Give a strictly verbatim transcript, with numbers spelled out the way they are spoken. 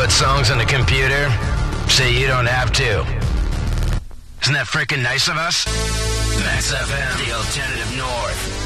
put songs on the computer so you don't have to. Isn't that freaking nice of us? Max F M, the alternative north.